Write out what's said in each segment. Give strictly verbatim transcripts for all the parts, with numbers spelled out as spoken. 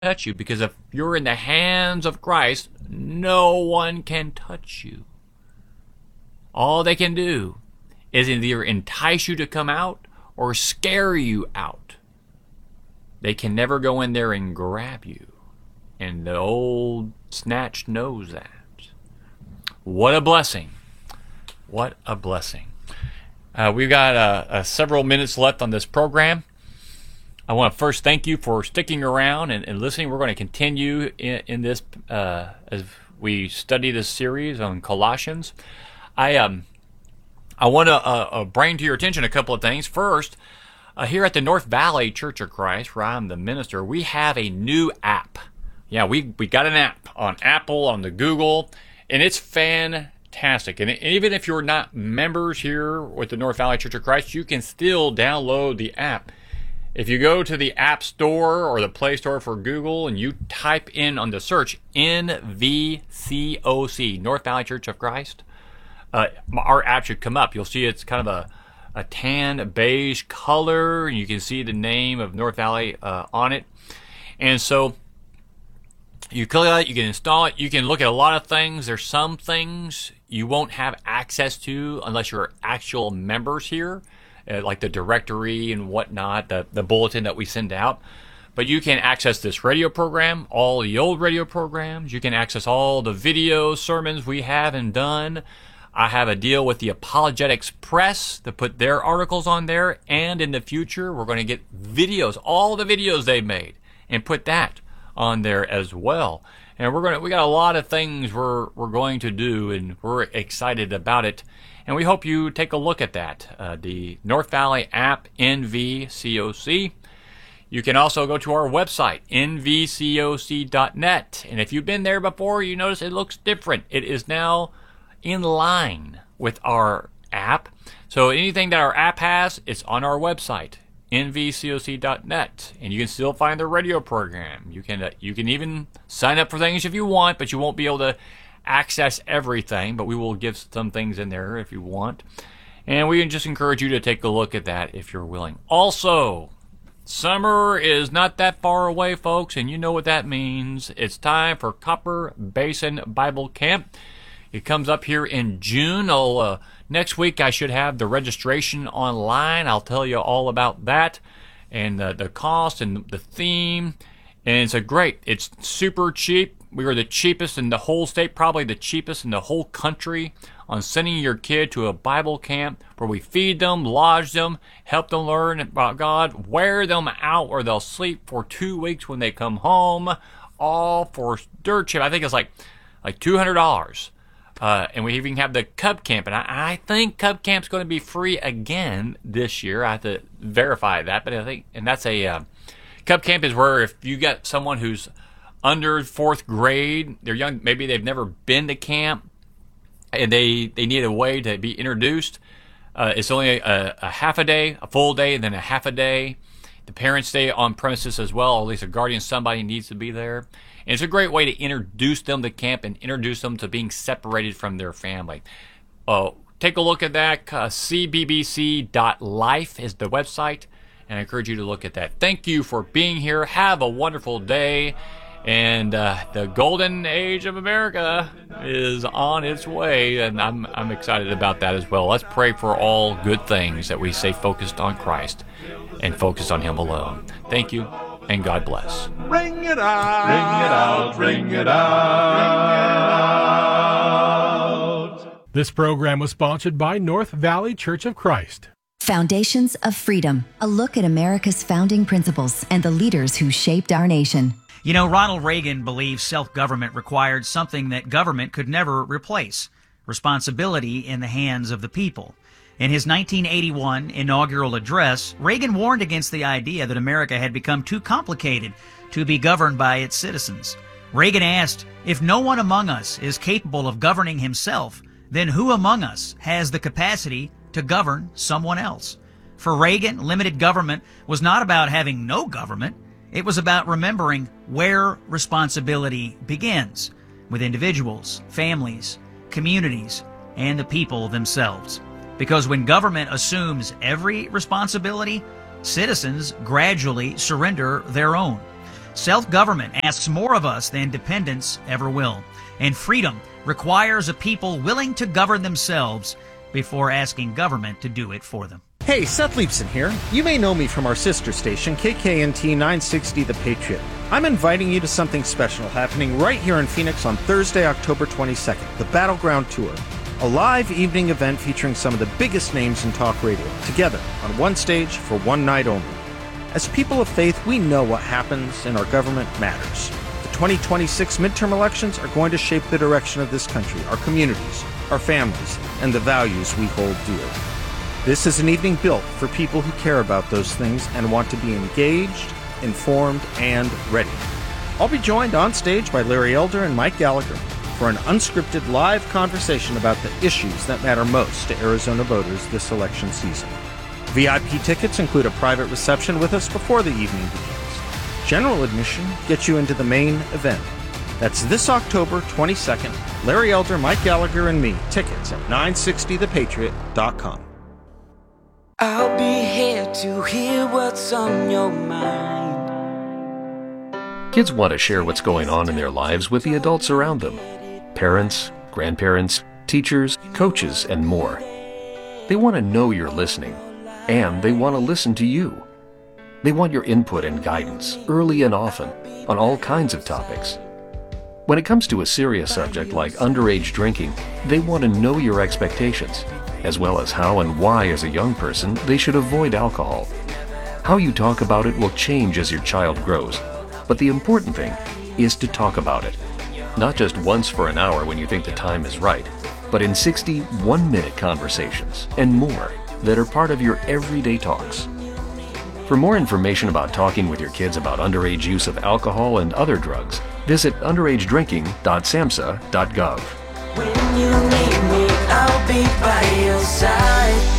touch you, because if you're in the hands of Christ, no one can touch you. All they can do is either entice you to come out or scare you out. They can never go in there and grab you. And the old snatch knows that. What a blessing. What a blessing. Uh, we've got uh, uh, several minutes left on this program. I want to first thank you for sticking around and, and listening. We're going to continue in, in this uh, as we study this series on Colossians. I um I want to uh, uh, bring to your attention a couple of things. First, uh, here at the North Valley Church of Christ, where I'm the minister, we have a new app. Yeah, we we got an app on Apple, on the Google, and it's fantastic. And even if you're not members here with the North Valley Church of Christ, you can still download the app. If you go to the App Store or the Play Store for Google and you type in on the search N V C O C, North Valley Church of Christ, uh, our app should come up. You'll see it's kind of a, a tan beige color, and you can see the name of North Valley uh, on it. And so you click on it, you can install it, you can look at a lot of things. There's some things you won't have access to unless you're actual members here. Uh, like the directory and whatnot, the, the bulletin that we send out. But you can access this radio program, all the old radio programs. You can access all the video sermons we have and done. I have a deal with the Apologetics Press to put their articles on there. And in the future, we're going to get videos, all the videos they've made, and put that on there as well. And we're going to, we got a lot of things we're, we're going to do, and we're excited about it. And we hope you take a look at that, uh, the North Valley app, N V C O C. You can also go to our website, N V C O C dot net. And if you've been there before, you notice it looks different. It is now in line with our app. So anything that our app has, it's on our website, N V C O C dot net. And you can still find the radio program. You can, uh, you can even sign up for things if you want, but you won't be able to access everything, but we will give some things in there if you want. And we can just encourage you to take a look at that if you're willing. Also, summer is not that far away, folks, and you know what that means. It's time for Copper Basin Bible Camp. It comes up here in June. I'll, uh, next week I should have the registration online. I'll tell you all about that and uh, the cost and the theme. And it's a great, it's super cheap. We are the cheapest in the whole state, probably the cheapest in the whole country on sending your kid to a Bible camp where we feed them, lodge them, help them learn about God, wear them out where they'll sleep for two weeks when they come home, all for dirt cheap. I think it's like like two hundred dollars. Uh, and we even have the Cub Camp, and I, I think Cub Camp's going to be free again this year. I have to verify that, but I think, and that's a uh, Cub Camp is where if you got someone who's under fourth grade, they're young, maybe they've never been to camp, and they, they need a way to be introduced. Uh, it's only a, a half a day, a full day, and then a half a day. The parents stay on premises as well, or at least a guardian, somebody needs to be there. And it's a great way to introduce them to camp and introduce them to being separated from their family. Uh, take a look at that. Uh, C B B C dot life is the website, and I encourage you to look at that. Thank you for being here. Have a wonderful day. And uh, the golden age of America is on its way, and I'm I'm excited about that as well. Let's pray for all good things, that we stay focused on Christ and focused on Him alone. Thank you, and God bless. Ring it out, ring it out, ring it out. This program was sponsored by North Valley Church of Christ. Foundations of Freedom, a look at America's founding principles and the leaders who shaped our nation. You know, Ronald Reagan believed self-government required something that government could never replace: responsibility in the hands of the people. In his nineteen eighty-one inaugural address, Reagan warned against the idea that America had become too complicated to be governed by its citizens. Reagan asked, if no one among us is capable of governing himself, then who among us has the capacity to govern someone else? For Reagan, limited government was not about having no government. It was about remembering where responsibility begins, with individuals, families, communities, and the people themselves. Because when government assumes every responsibility, citizens gradually surrender their own. Self-government asks more of us than dependence ever will. And freedom requires a people willing to govern themselves before asking government to do it for them. Hey, Seth Leibson here. You may know me from our sister station, K K N T nine sixty The Patriot. I'm inviting you to something special happening right here in Phoenix on Thursday, October twenty-second, the Battleground Tour. A live evening event featuring some of the biggest names in talk radio, together on one stage for one night only. As people of faith, we know what happens in our government matters. The twenty twenty-six midterm elections are going to shape the direction of this country, our communities, our families, and the values we hold dear. This is an evening built for people who care about those things and want to be engaged, informed, and ready. I'll be joined on stage by Larry Elder and Mike Gallagher for an unscripted live conversation about the issues that matter most to Arizona voters this election season. V I P tickets include a private reception with us before the evening begins. General admission gets you into the main event. That's this October twenty-second. Larry Elder, Mike Gallagher, and me. Tickets at nine sixty the patriot dot com. I'll be here to hear what's on your mind. Kids want to share what's going on in their lives with the adults around them. Parents, grandparents, teachers, coaches, and more. They want to know you're listening, and they want to listen to you. They want your input and guidance, early and often, on all kinds of topics. When it comes to a serious subject like underage drinking, they want to know your expectations, as well as how and why as a young person they should avoid alcohol. How you talk about it will change as your child grows, but the important thing is to talk about it. Not just once for an hour when you think the time is right, but in sixty one-minute conversations and more that are part of your everyday talks. For more information about talking with your kids about underage use of alcohol and other drugs, visit underage drinking dot samhsa dot gov. When you need me, I'll be by your side.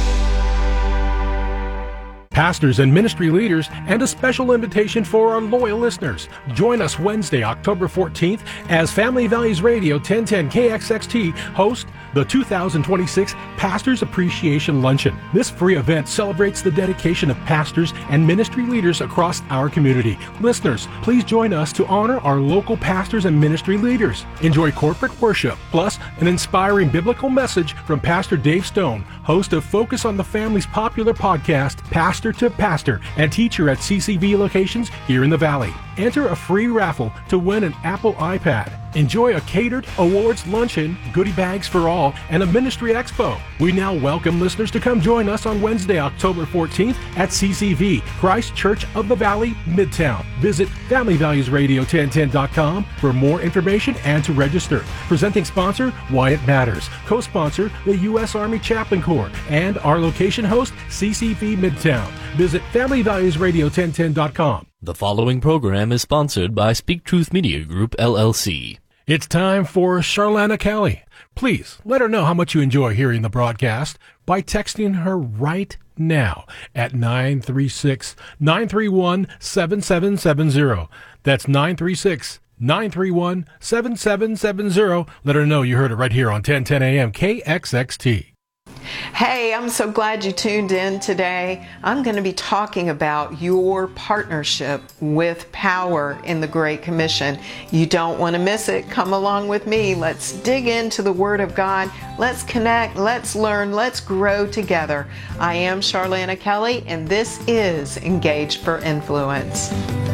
Pastors and ministry leaders, and a special invitation for our loyal listeners. Join us Wednesday, October fourteenth, as Family Values Radio ten ten K X X T host the two thousand twenty-six Pastors Appreciation Luncheon. This free event celebrates the dedication of pastors and ministry leaders across our community. Listeners, please join us to honor our local pastors and ministry leaders. Enjoy corporate worship, plus an inspiring biblical message from Pastor Dave Stone, host of Focus on the Family's popular podcast, Pastor to Pastor, and teacher at C C V locations here in the Valley. Enter a free raffle to win an Apple iPad. Enjoy a catered awards luncheon, goodie bags for all, and a ministry expo. We now welcome listeners to come join us on Wednesday, October fourteenth at C C V, Christ Church of the Valley, Midtown. Visit family values radio ten ten dot com for more information and to register. Presenting sponsor, Why It Matters. Co-sponsor, the U S Army Chaplain Corps, and our location host, C C V Midtown. Visit family values radio ten ten dot com. The following program is sponsored by Speak Truth Media Group, L L C. It's time for Charlana Kelly. Please let her know how much you enjoy hearing the broadcast by texting her right now at nine three six, nine three one, seven seven seven zero. That's nine three six, nine three one, seven seven seven zero. Let her know you heard it right here on ten ten A M K X X T. Hey, I'm so glad you tuned in today. I'm going to be talking about your partnership with power in the Great Commission. You don't want to miss it. Come along with me. Let's dig into the Word of God. Let's connect. Let's learn. Let's grow together. I am Charlana Kelly, and this is Engaged for Influence.